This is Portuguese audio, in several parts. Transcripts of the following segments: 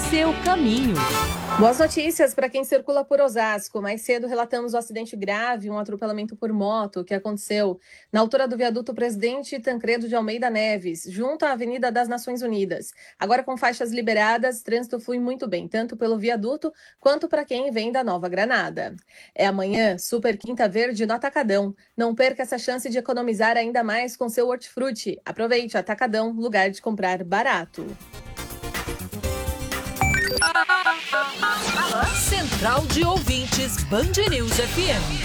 seu caminho. Boas notícias para quem circula por Osasco. Mais cedo relatamos o acidente grave, um atropelamento por moto que aconteceu na altura do viaduto Presidente Tancredo de Almeida Neves, junto à Avenida das Nações Unidas. Agora com faixas liberadas, trânsito flui muito bem, tanto pelo viaduto quanto para quem vem da Nova Granada. É amanhã, Super Quinta Verde no Atacadão. Não perca essa chance de economizar ainda mais com seu hortifruti. Aproveite, Atacadão, lugar de comprar barato. Central de Ouvintes Band News FM.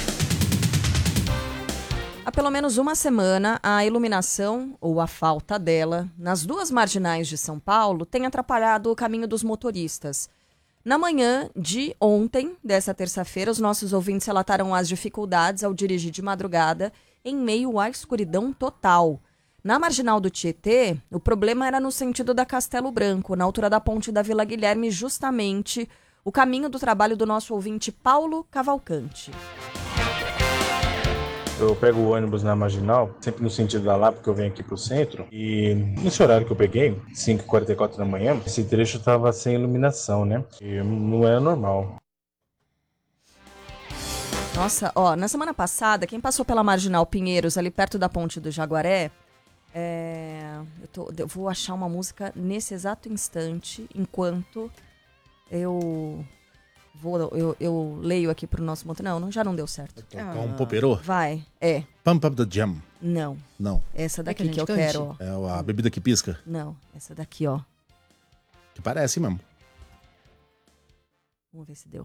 Há pelo menos uma semana, a iluminação, ou a falta dela, nas duas marginais de São Paulo tem atrapalhado o caminho dos motoristas. Na manhã de ontem, dessa terça-feira, os nossos ouvintes relataram as dificuldades ao dirigir de madrugada em meio à escuridão total. Na marginal do Tietê, o problema era no sentido da Castelo Branco, na altura da ponte da Vila Guilherme, justamente o caminho do trabalho do nosso ouvinte Paulo Cavalcante. Eu pego o ônibus na marginal, sempre no sentido da Lapa, porque eu venho aqui pro centro. E nesse horário que eu peguei, 5h44 da manhã, esse trecho estava sem iluminação, né? E não era normal. Nossa, na semana passada, quem passou pela Marginal Pinheiros, ali perto da ponte do Jaguaré, eu vou achar uma música nesse exato instante, enquanto eu leio aqui pro nosso motor. Não, já não deu certo. Tocar um poperô? Vai, Pump Up the Jam. Não. Não. Essa daqui que eu quero, ó. É a bebida que pisca? Não, essa daqui, ó. Que parece mesmo. Vamos ver se deu.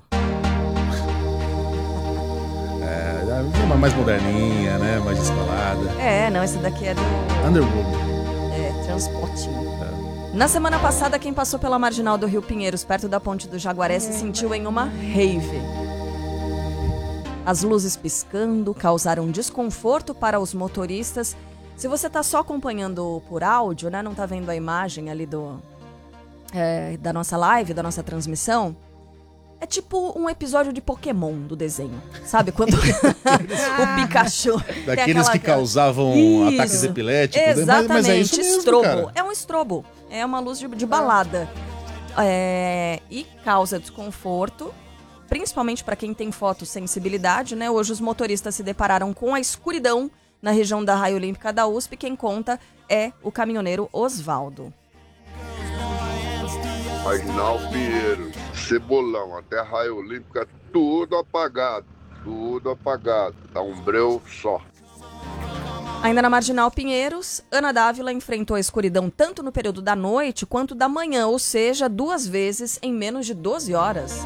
É uma mais moderninha, né? Mais descolada. Não, essa daqui é do... Underwood. Transportinho. Na semana passada, quem passou pela marginal do Rio Pinheiros, perto da ponte do Jaguaré, se sentiu em uma rave. As luzes piscando causaram desconforto para os motoristas. Se você está só acompanhando por áudio, né, não está vendo a imagem ali da nossa live, da nossa transmissão, é tipo um episódio de Pokémon do desenho. Sabe? Quando o Pikachu... Daqueles que causavam ataques epiléticos. Exatamente. Mas é isso mesmo, estrobo. cara. É um estrobo. É uma luz de balada. E causa desconforto, principalmente para quem tem fotossensibilidade, né? Hoje os motoristas se depararam com a escuridão na região da Raia Olímpica da USP. Quem conta é o caminhoneiro Osvaldo. Marginal Pinheiros, Cebolão, até a Raia Olímpica, tudo apagado. Tá um breu só. Ainda na Marginal Pinheiros, Ana Dávila enfrentou a escuridão tanto no período da noite quanto da manhã, ou seja, 2 vezes em menos de 12 horas.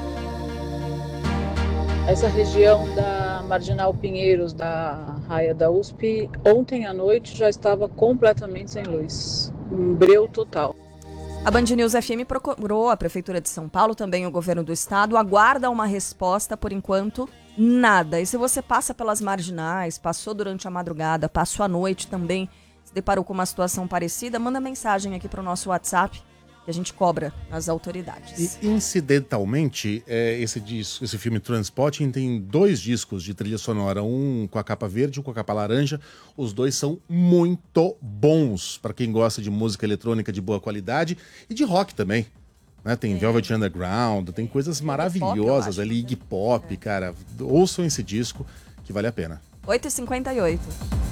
Essa região da Marginal Pinheiros, da Raia da USP, ontem à noite já estava completamente sem luz. Um breu total. A Band News FM procurou a Prefeitura de São Paulo, também o governo do estado, aguarda uma resposta, por enquanto, nada. E se você passa pelas marginais, passou durante a madrugada, passou a noite também, se deparou com uma situação parecida, manda mensagem aqui para o nosso WhatsApp, que a gente cobra as autoridades. E, incidentalmente, esse filme Transporting tem 2 discos de trilha sonora, um com a capa verde e um com a capa laranja. Os 2 são muito bons para quem gosta de música eletrônica de boa qualidade e de rock também. Né? Tem Velvet Underground, tem coisas maravilhosas pop, ali, Iggy Pop, cara. Ouçam esse disco que vale a pena. 8h58.